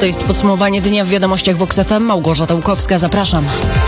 To jest podsumowanie dnia w wiadomościach Vox FM. Małgorzata Łukowska, zapraszam.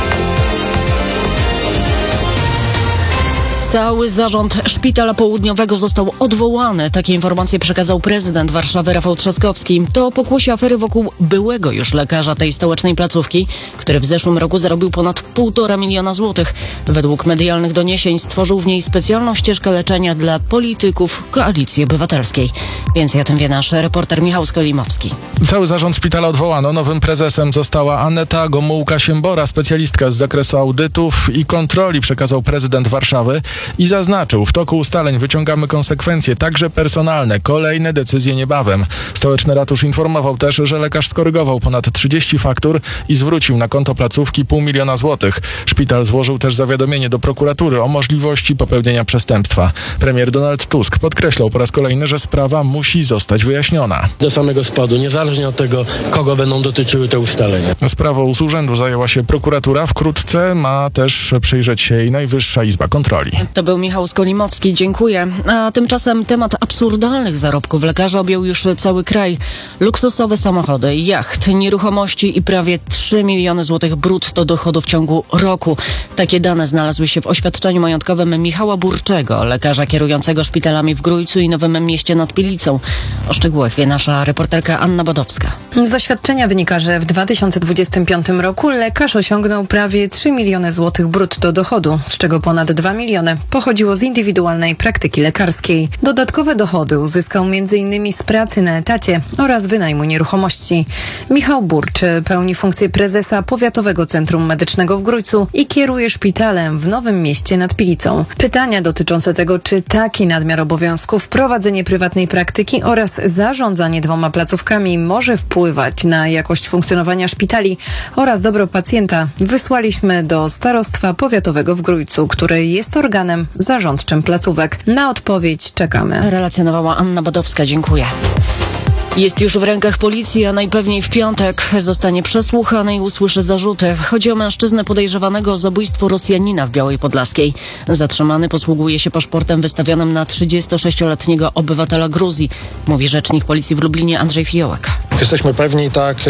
Cały zarząd Szpitala Południowego został odwołany. Takie informacje przekazał prezydent Warszawy Rafał Trzaskowski. To pokłosie afery wokół byłego już lekarza tej stołecznej placówki, który w zeszłym roku zarobił ponad 1,5 miliona złotych. Według medialnych doniesień stworzył w niej specjalną ścieżkę leczenia dla polityków Koalicji Obywatelskiej. Więcej o tym wie nasz reporter Michał Skolimowski. Cały zarząd szpitala odwołano. Nowym prezesem została Aneta Gomułka-Siembora, specjalistka z zakresu audytów i kontroli, przekazał prezydent Warszawy. I zaznaczył, w toku ustaleń wyciągamy konsekwencje, także personalne. Kolejne decyzje niebawem. Stołeczny ratusz informował też, że lekarz skorygował ponad 30 faktur i zwrócił na konto placówki 500 000 złotych. Szpital złożył też zawiadomienie do prokuratury o możliwości popełnienia przestępstwa. Premier Donald Tusk podkreślał po raz kolejny, że sprawa musi zostać wyjaśniona. Do samego spadu, niezależnie od tego, kogo będą dotyczyły te ustalenia. Sprawą z urzędu zajęła się prokuratura. Wkrótce ma też przyjrzeć się jej Najwyższa Izba Kontroli. To był Michał Skolimowski, dziękuję. A tymczasem temat absurdalnych zarobków lekarzy objął już cały kraj. Luksusowe samochody, jacht, nieruchomości i prawie 3 miliony złotych brutto dochodu w ciągu roku. Takie dane znalazły się w oświadczeniu majątkowym Michała Burczego, lekarza kierującego szpitalami w Grójcu i Nowym Mieście nad Pilicą. O szczegółach wie nasza reporterka Anna Bodowska. Z oświadczenia wynika, że w 2025 roku lekarz osiągnął prawie 3 miliony złotych brutto dochodu, z czego ponad 2 miliony pochodziło z indywidualnej praktyki lekarskiej. Dodatkowe dochody uzyskał m.in. z pracy na etacie oraz wynajmu nieruchomości. Michał Burcz pełni funkcję prezesa Powiatowego Centrum Medycznego w Grójcu i kieruje szpitalem w Nowym Mieście nad Pilicą. Pytania dotyczące tego, czy taki nadmiar obowiązków, prowadzenie prywatnej praktyki oraz zarządzanie 2 placówkami może wpływać na jakość funkcjonowania szpitali oraz dobro pacjenta, wysłaliśmy do Starostwa Powiatowego w Grójcu, które jest organem zarządczym placówek. Na odpowiedź czekamy. Relacjonowała Anna Bodowska, dziękuję. Jest już w rękach policji, a najpewniej w piątek zostanie przesłuchany i usłyszy zarzuty. Chodzi o mężczyznę podejrzewanego o zabójstwo Rosjanina w Białej Podlaskiej. Zatrzymany posługuje się paszportem wystawionym na 36-letniego obywatela Gruzji, mówi rzecznik policji w Lublinie Andrzej Fiołek. Jesteśmy pewni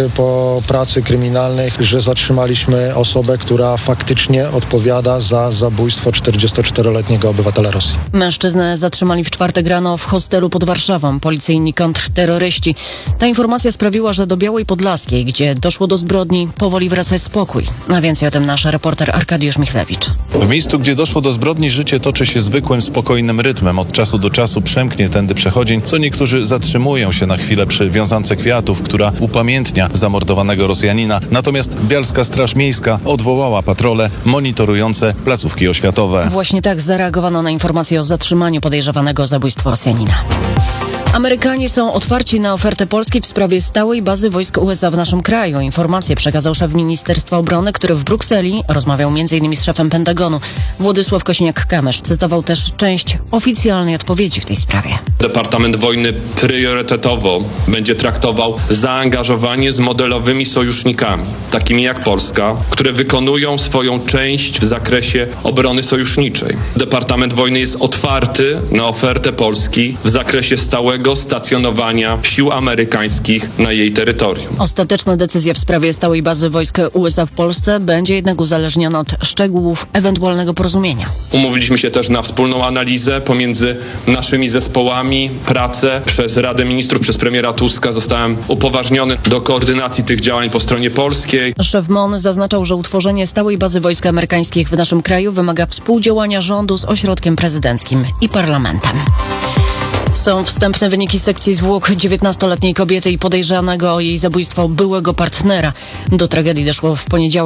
po pracy kryminalnej, że zatrzymaliśmy osobę, która faktycznie odpowiada za zabójstwo 44-letniego obywatela Rosji. Mężczyznę zatrzymali w czwartek rano w hostelu pod Warszawą. Policyjni kontrterroryści. Ta informacja sprawiła, że do Białej Podlaskiej, gdzie doszło do zbrodni, powoli wraca spokój. A więcej o tym nasz reporter Arkadiusz Michlewicz. W miejscu, gdzie doszło do zbrodni, życie toczy się zwykłym, spokojnym rytmem. Od czasu do czasu przemknie tędy przechodzień, co niektórzy zatrzymują się na chwilę przy wiązance kwiatów, która upamiętnia zamordowanego Rosjanina. Natomiast Bialska Straż Miejska odwołała patrole monitorujące placówki oświatowe. Właśnie tak zareagowano na informację o zatrzymaniu podejrzewanego o zabójstwo Rosjanina. Amerykanie są otwarci na ofertę Polski w sprawie stałej bazy wojsk USA w naszym kraju. Informację przekazał szef Ministerstwa Obrony, który w Brukseli rozmawiał m.in. z szefem Pentagonu. Władysław Kosiniak-Kamysz cytował też część oficjalnej odpowiedzi w tej sprawie. Departament Wojny priorytetowo będzie traktował zaangażowanie z modelowymi sojusznikami, takimi jak Polska, które wykonują swoją część w zakresie obrony sojuszniczej. Departament Wojny jest otwarty na ofertę Polski w zakresie stałego stacjonowania sił amerykańskich na jej terytorium. Ostateczna decyzja w sprawie stałej bazy wojsk USA w Polsce będzie jednak uzależniona od szczegółów ewentualnego porozumienia. Umówiliśmy się też na wspólną analizę pomiędzy naszymi zespołami, pracę przez Radę Ministrów, przez premiera Tuska. Zostałem upoważniony do koordynacji tych działań po stronie polskiej. Szef MON zaznaczał, że utworzenie stałej bazy wojsk amerykańskich w naszym kraju wymaga współdziałania rządu z ośrodkiem prezydenckim i parlamentem. Są wstępne wyniki sekcji zwłok 19-letniej kobiety i podejrzanego o jej zabójstwo byłego partnera. Do tragedii doszło w poniedziałek.